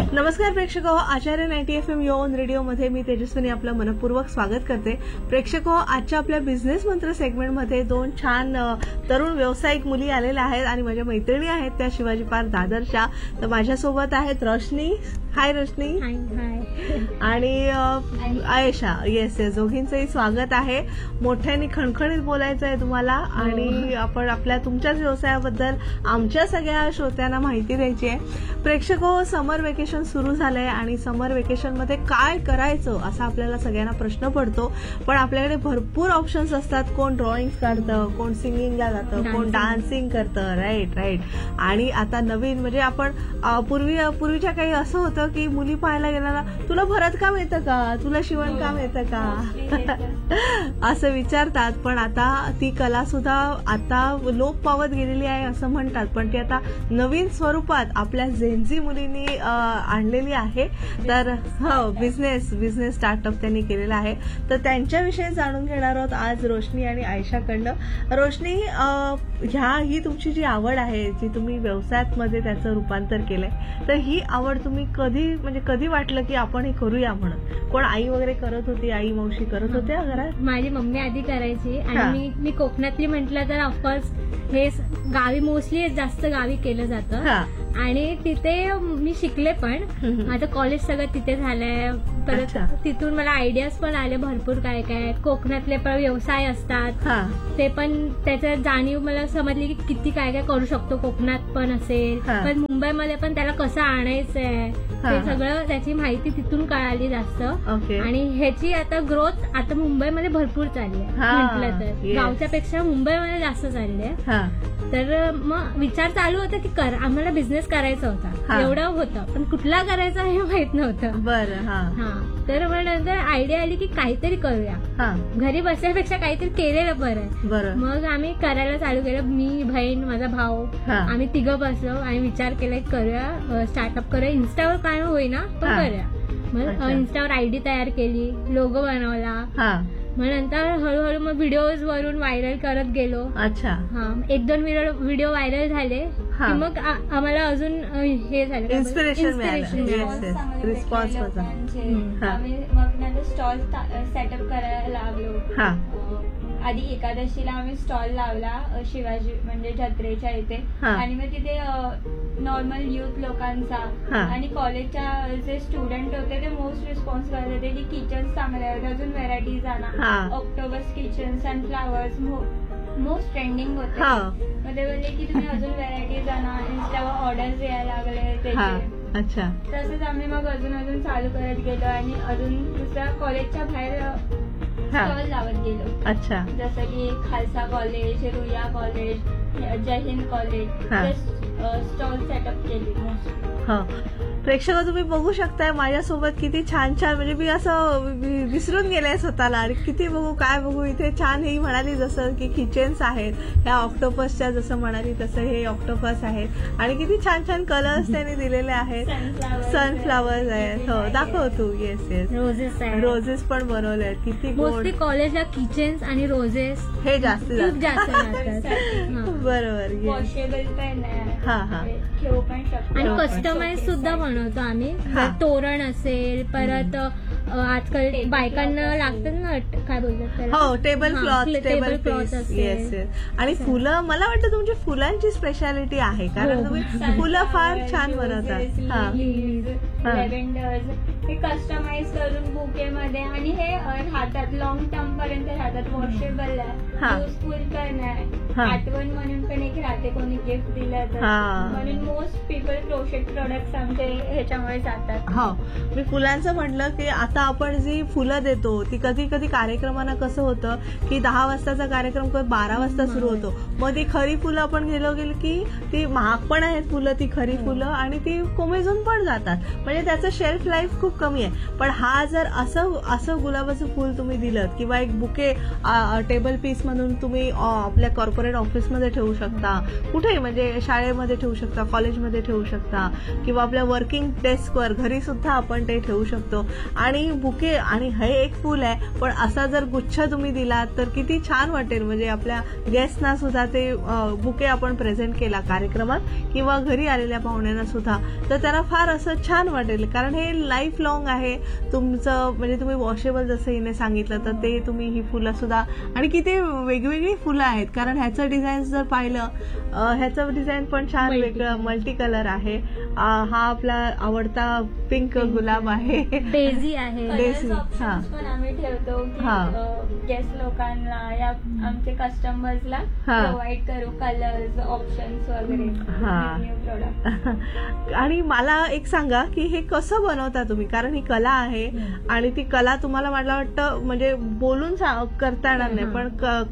नमस्कार प्रेक्षको, आचार्य 90 FM yo on रेडिओमध्ये मी तेजस्विनी आपलं मनपूर्वक स्वागत करते. प्रेक्षको, आजच्या आपल्या बिझनेस मंत्र सेगमेंटमध्ये दोन छान तरुण व्यावसायिक मुली आलेल्या आहेत आणि माझ्या मैत्रिणी आहेत त्या शिवाजी पार्क दादरच्या. तर माझ्यासोबत आहेत रोशनी. हाय रोशनी. आणि आयशा. येस येस, दोघींचंही स्वागत आहे. मोठ्याने खणखणीत बोलायचं आहे तुम्हाला आणि आपण आपल्या तुमच्याच व्यवसायाबद्दल आमच्या सगळ्या श्रोत्यांना माहिती द्यायची आहे. प्रेक्षको, समर वेकेशन सुरू झालंय आणि समर वेकेशनमध्ये काय करायचं असा आपल्याला सगळ्यांना प्रश्न पडतो. पण आपल्याकडे भरपूर ऑप्शन्स असतात. कोण ड्रॉइंग काढतं, कोण सिंगिंगला जातं, कोण डान्सिंग करतं. राईट. आणि आता नवीन म्हणजे आपण पूर्वीच्या काही असं होतं की मुली पाहायला गेल्याला तुला भरतकाम येतं का, तुला शिवणकाम येतं का असं विचारतात. पण आता ती कला सुद्धा आता लोप पावत गेलेली आहे असं म्हणतात. पण ती आता नवीन स्वरूपात आपल्या जेनझी मुलींनी आणलेली आहे. तर हो, बिझनेस स्टार्टअप त्यांनी केलेला आहे. तर त्यांच्याविषयी जाणून घेणार आहोत आज रोशनी आणि आयशाकडनं. रोशनी, ही तुमची जी आवड आहे, जी तुम्ही व्यवसायात मध्ये त्याचं रूपांतर केलंय, तर ही आवड तुम्ही कधी वाटलं की आपण हे करूया म्हणून? कोण आई वगैरे करत होती, आई मावशी करत होत्या घरात? माझी मम्मी आधी करायची आणि मी कोकणातली म्हटलं तर ऑफकोर्स हे गावी मोस्टली जास्त गावी केलं जातं आणि तिथे मी शिकले पण. माझं कॉलेज सगळं तिथे झालंय. परत तिथून मला आयडियाज पण आले भरपूर काय काय कोकणातले पण व्यवसाय असतात ते पण त्याचं जाणीव मला समजली की किती काय काय करू शकतो कोकणात पण असेल. पण मुंबईमध्ये पण त्याला कसं आणायचंय ते सगळं त्याची माहिती तिथून कळाली जास्त. आणि ह्याची आता ग्रोथ आता मुंबईमध्ये भरपूर चालली आहे म्हटलं तर. गावच्या पेक्षा मुंबईमध्ये जास्त चालली आहे. तर मग विचार चालू होता की आम्हाला बिझनेस करायचा होता, एवढं होतं पण कुठला करायचा हे माहित नव्हतं. बरं. तर मग नंतर आयडिया आली की काहीतरी करूया, घरी बसण्यापेक्षा काहीतरी केलेलं बरं. मग आम्ही करायला चालू केलं. मी, बहीण, माझा भाऊ, आम्ही तिघं बसलो आणि विचार केला की करूया, स्टार्टअप करूया. इन्स्टावर काय होईना पण करूया. मग इन्स्टावर आयडी तयार केली, लोगो बनवला. मग नंतर हळूहळू मग व्हिडिओज वरून व्हायरल करत गेलो. अच्छा. एक दोन व्हिडिओ व्हायरल झाले की मग आम्हाला अजून हे झालं, इन्स्पिरेशन रिस्पॉन्स. मग नंतर स्टॉल सेटअप करायला लागलो. आधी एकादशीला आम्ही स्टॉल लावला शिवाजी म्हणजे जत्रेच्या इथे. आणि मग तिथे नॉर्मल युथ लोकांचा आणि कॉलेजच्या जे स्टुडंट होते ते मोस्ट रिस्पॉन्स करत होते की किचन चांगले आहेत, अजून व्हेरायटीज आणा. ऑक्टोबस किचन, सनफ्लावर्स मोस्ट ट्रेंडिंग होते. मग ते बोलले की तुम्ही अजून व्हेरायटीज आणा. इन्स्टावर ऑर्डर्स यायला लागले त्याचे. अच्छा. तसंच आम्ही मग अजून चालू करत गेलो आणि अजून दुसऱ्या कॉलेजच्या बाहेर स्टॉल लावत गेलो. अच्छा. जसं की खालसा कॉलेज, रुया कॉलेज, जय हिंद कॉलेज, स्टॉल सेटअप केले. प्रेक्षक, तुम्ही बघू शकताय माझ्यासोबत किती छान म्हणजे मी असं विसरून गेले स्वतःला. आणि किती काय बघू इथे छान. ही म्हणाली जसं की किचन्स आहेत, ह्या ऑक्टोपसच्या जसं म्हणाली तसं हे ऑक्टोपस आहेत आणि किती छान कलर्स त्यांनी दिलेले आहेत. सनफ्लावर्स आहेत. हो, दाखव तू. येस. रोजेस पण बनवले आहेत. किती मोस्टली कॉलेजला किचन्स आणि रोजेस हे जास्त बरोबर. वॉशेबल पण आणि कस्टमाइज सुद्धा बनवतो आम्ही. तोरण असेल, परत आजकाल बायकांना लागतात ना, काय बोलतात त्याला, हो, टेबल क्लॉथ असेल. आणि फुलं, मला वाटतं तुमची फुलांची स्पेशालिटी आहे कारण तुम्ही फुलं फार छान बनवतात. लेव्हेंडर्स हे कस्टमाइज करून बुके मध्ये. आणि हे राहतात, लॉंग टर्म पर्यंत राहतात. वॉशेबल आहे, युजफुल पण आहे. आठवण म्हणून पण एक राहते, कोणी गिफ्ट दिलं तर. म्हणून मोस्ट पीपल क्रोशेट प्रोडक्ट्स आमचे ह्याच्यामुळे जातात. हो, मी फुलांचं म्हटलं की आता आपण जी फुलं देतो ती कधी कार्यक्रमांना कसं होतं की 10 वाजताचा कार्यक्रम 12 वाजता सुरू होतो. मग ती खरी फुलं आपण गेली की ती महाग पण आहेत फुलं, ती खरी फुलं, आणि ती कोमेजून पण जातात. म्हणजे त्याचं शेल्फ लाईफ खूप कमी आहे. पण हा जर असं गुलाबाचं फुल तुम्ही दिलं किंवा एक बुके टेबल पीस म्हणून तुम्ही आपल्या कॉर्पोरेट ऑफिसमध्ये ठेवू शकता, कुठेही म्हणजे शाळेमध्ये ठेवू शकता, कॉलेजमध्ये ठेवू शकता, का, किंवा आपल्या वर्किंग डेस्कवर घरी सुद्धा आपण ते ठेवू शकतो. आणि बुके, आणि हे एक फुल आहे पण असा जर गुच्छ तुम्ही दिला तर किती छान वाटेल. म्हणजे आपल्या गेस्टना सुद्धा ते बुके आपण प्रेझेंट केला कार्यक्रमात किंवा घरी आलेल्या पाहुण्यांना सुद्धा, तर त्याला फार असं छान वाटेल. कारण हे लाईफ लॉंग आहे तुमचं. म्हणजे तुम्ही वॉशेबल जसं हिने सांगितलं तर ते तुम्ही ही फुलं सुद्धा, आणि किती वेगवेगळी फुलं आहेत. कारण ह्याचं डिझाईन जर पाहिलं, ह्याचं डिझाईन पण छान वेगळं मल्टी कलर आहे. हा आपला आवडता पिंक गुलाब आहे, डेझी आहे. डेझी. ऑप्शन्स पण आम्ही ठेवतो की गेस्ट लोकांना या आमचे कस्टमर्सला प्रोव्हाइड करू कलर्स, ऑप्शन्स वगैरे, न्यू प्रोडक्ट. आणि मला एक सांगा की हे कसं बनवता तुम्ही, कारण ही कला आहे आणि ती कला तुम्हाला मला वाटतं म्हणजे बोलून करता येणार नाही पण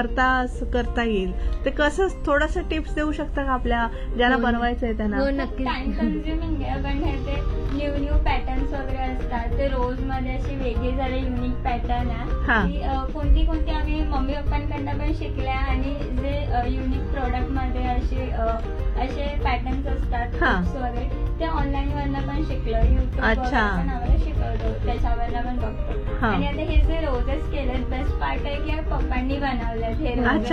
करता येईल. ते कसं थोडंसं टिप्स देऊ शकता का आपल्या ज्यांना बनवायचंय त्यांना? हो नक्की. टाइम कन्झ्युमिंग आहे पण हे न्यू पॅटर्न्स वगैरे असतात ते रोज मध्ये असे वेगळे झाले युनिक पॅटर्न आहे. कोणती आम्ही मम्मी पप्पांकडनं पण शिकल्या आणि जे युनिक प्रोडक्ट मध्ये असे पॅटर्न्स असतात वगैरे ते ऑनलाईन वरनं पण शिकलो. युट्यूब पण आम्हाला शिकवतो, त्याच्यावरनं पण बघतो. आणि आता हे जे रोजेस केलेत बेस्ट पार्ट आहे की पप्पांनी बनवलेत हे रोजेस.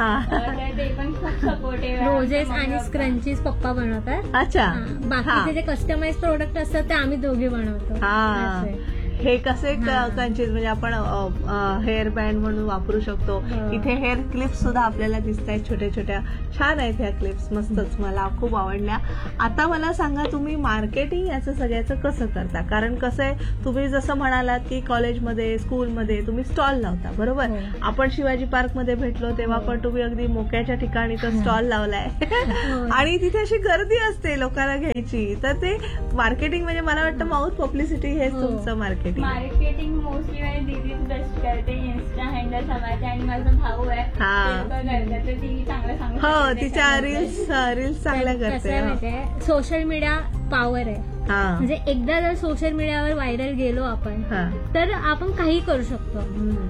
तर ते पण खूप सपोर्टिव्ह. रोजेस आणि स्क्रंचीज पप्पा बनवतात. अच्छा. बाकीचे जे कस्टमाइज प्रोडक्ट असतात ते आम्ही दोघे बनवतो. हे कसे कंचीज म्हणजे आपण हेअर बँड म्हणून वापरू शकतो. इथे हेअर क्लिप्स सुद्धा आपल्याला दिसत आहेत छोट्या छोट्या, छान आहेत ह्या क्लिप्स, मस्तच, मला खूप आवडल्या. आता मला सांगा तुम्ही मार्केटिंग याचं सगळ्याचं कसं करता? कारण कसं आहे, तुम्ही जसं म्हणालात की कॉलेजमध्ये स्कूलमध्ये तुम्ही स्टॉल लावता, बरोबर. आपण शिवाजी पार्क मध्ये भेटलो तेव्हा पण तुम्ही अगदी मोक्याच्या ठिकाणी तो स्टॉल लावलाय आणि तिथे अशी गर्दी असते लोकांना घ्यायची. तर ते मार्केटिंग म्हणजे मला वाटतं माउथ पब्लिसिटी हेच तुमचं मार्केटिंग मोस्टली म्हणजे दीदीच बेस्ट करते. इन्स्टा हँडल सांभाळते आणि माझा भाऊ आहे तर ती चांगलं सांगते. हो, तिच्या रील्स चांगल्या करते. सोशल मीडिया पॉवर आहे. म्हणजे एकदा जर सोशल मीडियावर व्हायरल गेलो आपण तर आपण काही करू शकतो.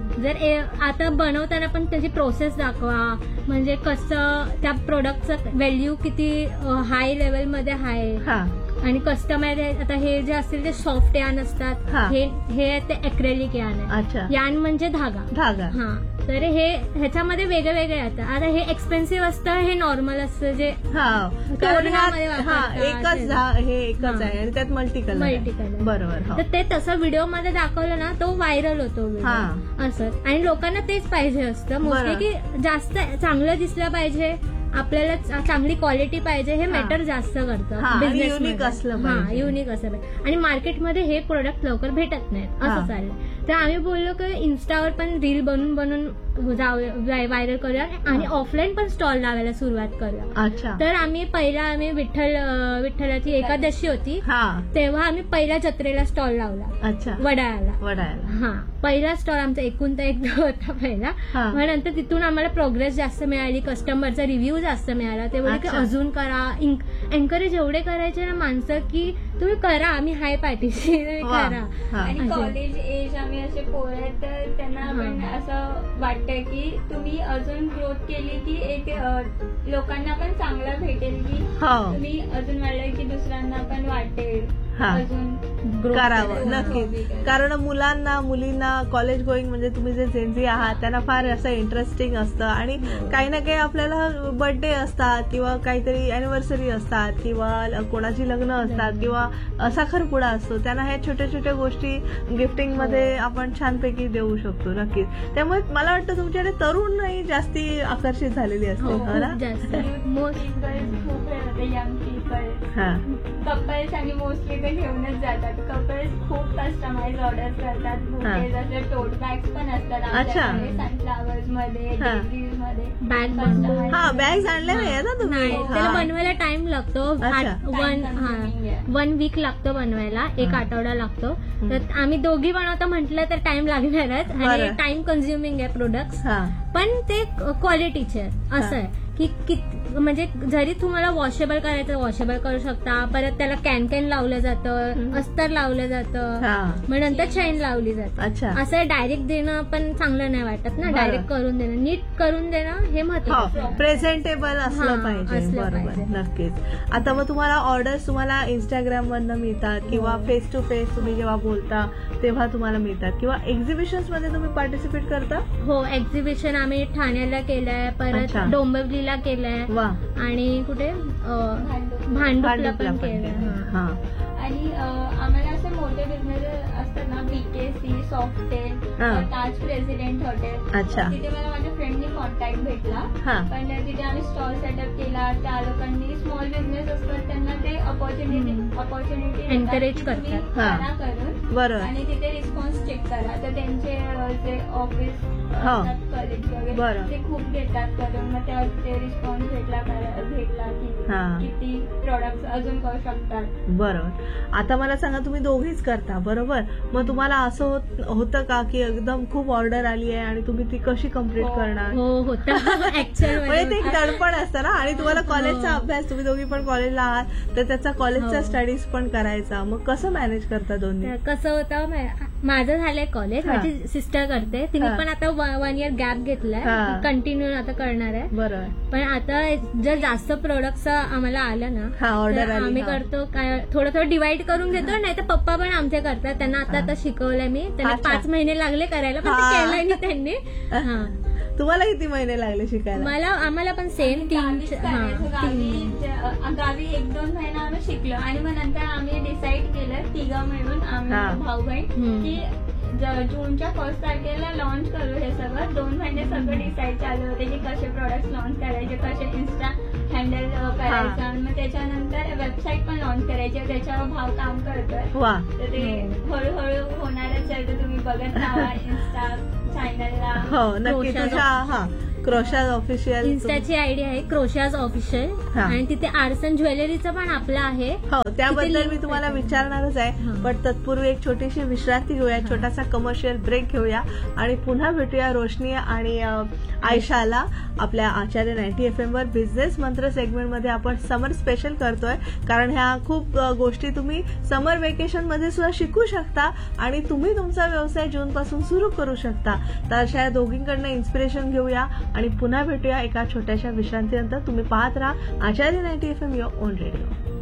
जर आता बनवताना पण त्याची प्रोसेस दाखवा, म्हणजे कसं त्या प्रोडक्टचं व्हॅल्यू किती हाय लेवल मध्ये आहे. आणि कस्टमाइज आता हे जे असतील ते सॉफ्ट यान असतात, हे ते ॲक्रेलिक यान आहे. यान म्हणजे धागा. तर ह्याच्यामध्ये वेगळे वेगळे येतात. आता हे एक्सपेन्सिव्ह असतं, हे नॉर्मल असतं जे एकच आहे आणि त्यात मल्टी कलर. बरोबर. तर ते तसं व्हिडिओ मध्ये दाखवलं ना तो व्हायरल होतो असं. आणि लोकांना तेच पाहिजे असतं मोस्टली की जास्त चांगलं दिसलं पाहिजे, आपल्याला चांगली क्वालिटी पाहिजे, हे मॅटर जास्त करतं. युनिक असलं युनिक असलं. आणि मार्केटमध्ये हे प्रोडक्ट लवकर भेटत नाहीत असं चाललंय. तर आम्ही बोललो की इन्स्टावर पण रील बनवून व्हायरल करूया आणि ऑफलाईन पण स्टॉल लावायला सुरुवात करूया. तर आम्ही विठ्ठलाची एकादशी होती तेव्हा आम्ही पहिल्या जत्रेला स्टॉल लावला वडाळ्याला. पहिला स्टॉल आमचा एकूण तर एक होता पहिला. मग नंतर तिथून आम्हाला प्रोग्रेस जास्त मिळाली, कस्टमरचा रिव्ह्यू जास्त मिळाला. ते बोलले की अजून करा, एन्करेज एवढे करायचे ना माणसं की तुम्ही करा, आम्ही हाय पाठीशी, करा. आणि कॉलेज एज आम्ही असे पोरं आहेत तर त्यांना पण असं वाटतं की तुम्ही अजून ग्रोथ केली की एक लोकांना पण चांगलं भेटेल की तुम्ही अजून वाढलं की दुसऱ्यांना पण वाटेल करावं. नक्कीच. कारण मुलांना मुलींना कॉलेज गोईंग म्हणजे तुम्ही जे जेनझी आहात त्यांना फार असं इंटरेस्टिंग असतं. आणि काही ना काही आपल्याला बर्थडे असतात किंवा काहीतरी अॅनिव्हर्सरी असतात किंवा कोणाची लग्न असतात किंवा साखरपुडा असतो, त्यांना ह्या छोट्या छोट्या गोष्टी गिफ्टिंग मध्ये आपण छानपैकी देऊ शकतो. नक्कीच. त्यामुळे मला वाटतं तुमच्याकडे तरुणही जास्ती आकर्षित झालेली असते कपल्स आणि मोस्टली ते घेऊनच जातात. कपल्स खूप कस्टमाइज ऑर्डर करतात. बुकेज असे टोट बॅग्स पण असतात आमच्याकडे, सनफ्लावर्स मध्ये, डेझीज मध्ये बॅग्स आणल्या नाही ना तुम्ही? त्याला बनवायला टाइम लागतो. 1 वीक लागतो बनवायला, 1 आठवडा लागतो. तर आम्ही दोघी बनवतो म्हटलं तर टाइम लागणारच आणि टाइम कन्झ्युमिंग आहे प्रोडक्ट्स, पण ते क्वालिटीचे असं आहे की म्हणजे जरी तुम्हाला वॉशेबल करायचं वॉशेबल करू शकता, परत त्याला कॅन लावलं जातं, अस्तर लावलं जातं, मग नंतर चैन लावली जाते. अच्छा. असं डायरेक्ट देणं पण चांगलं नाही वाटत ना, बरं. डायरेक्ट करून देणं, नीट करून देणं हे महत्वाचं. प्रेझेंटेबल असलं पाहिजे. असलं बरोबर, पाहिजे. नक्कीच. आता मग तुम्हाला ऑर्डर्स तुम्हाला इंस्टाग्राम वरनं मिळतात किंवा फेस टू फेस तुम्ही जेव्हा बोलता तेव्हा तुम्हाला मिळतात, किंवा एक्झिबिशन्स मध्ये तुम्ही पार्टिसिपेट करता? हो, एक्झिबिशन आम्ही ठाण्याला केलंय, परत अच्छा. डोंबिवलीला केलंय, वा. आणि कुठे भांडुपला पण केलंय. हा. आणि आम्हाला असे मोठे बिझनेस असतात ना, BKC, सॉफ्टेल, ताज प्रेसिडेंट हॉटेल. अच्छा. तिथे मला माझ्या फ्रेंडनी कॉन्टॅक्ट भेटला. पण तिथे आम्ही स्टॉल सेटअप केला. त्या लोकांनी स्मॉल बिझनेस असतात त्यांना ते अपॉर्च्युनिटी एनकरेज करतात. करून. बरोबर. आणि तिथे रिस्पॉन्स चेक करा, तर त्यांचे जे ऑफिस कॉलेज वगैरे ते खूप देतात करून. मग त्या ते रिस्पॉन्स भेटला की किती प्रोडक्ट्स अजून करू शकतात. बरोबर. आता मला सांगा, तुम्ही दोघीच करता बरोबर, मग तुम्हाला असं होतं का की एकदम खूप ऑर्डर आली आहे आणि तुम्ही ती कशी कम्प्लीट करणार? हो, होतं ऍक्च्युअल. म्हणजे ते एक दडपण असतं ना, आणि तुम्हाला कॉलेजचा अभ्यास, तुम्ही दोघी पण कॉलेजला आहात तर त्याचा कॉलेजचा स्टडीज पण करायचा, मग कसं मॅनेज करता दोन्ही? कसं होतं, माझं झालंय कॉलेज, माझी सिस्टर करते, तिने पण आता 1 year गॅप घेतलाय, कंटिन्यू आता करणार आहे. बरोबर. पण आता जर जास्त प्रोडक्ट्स आम्हाला आलं ना, ऑर्डर आम्ही करतो काय, थोडं डिवाइड करून घेतो. नाही तर पप्पा पण आमचे करतात, त्यांना आता शिकवलंय मी, त्यांना 5 महिने लागले करायला, पण ते केलंय मी त्यांनी. तुम्हाला किती महिने लागले शिकायला? आम्हाला पण सेम 3 गावी 1-2 महिना आम्ही शिकलो, आणि मग नंतर आम्ही डिसाईड केलं तिघं मिळून, आम्ही भाऊ बहीण, की जूनच्या 1st तारखेला लॉन्च करू हे सगळं. 2 महिने सगळं डिसाईड चालू होते की कसे प्रोडक्ट लॉन्च करायचे, कसे इन्स्टा हँडल करायचं. मग त्याच्यानंतर वेबसाईट पण लॉन्च करायची, त्याच्यावर भाव काम करतोय. तर ते हळूहळू होणारच आहे, तर तुम्ही बघत राहा इन्स्टा चॅनलला. हो, नक्की. तुझ्या क्रोशाज ऑफिशियल इन्स्टाची आयडी आहे, क्रोशाज ऑफिशियल, आणि तिथे आर्सन ज्वेलरीचं पण आपलं आहे. हो, त्याबद्दल मी तुम्हाला विचारणारच आहे, पण तत्पूर्वी एक छोटीशी विश्रांती घेऊया, छोटासा कमर्शियल ब्रेक घेऊया, आणि पुन्हा भेटूया रोशनी आणि आयशाला आपल्या आचार्य 90 FM वर. बिझनेस मंत्र सेगमेंट मध्ये आपण समर स्पेशल करतोय, कारण ह्या खूप गोष्टी तुम्ही समर वेकेशन मध्ये सुद्धा शिकू शकता आणि तुम्ही तुमचा व्यवसाय जून पासून सुरू करू शकता. तर अशा दोघींकडनं इन्स्पिरेशन घेऊया आणि पुन्हा भेटूया एका छोट्याशा विश्रांतीनंतर. तुम्ही पाहत राहा आचार्य 90 FM युअर ओन रेडिओ.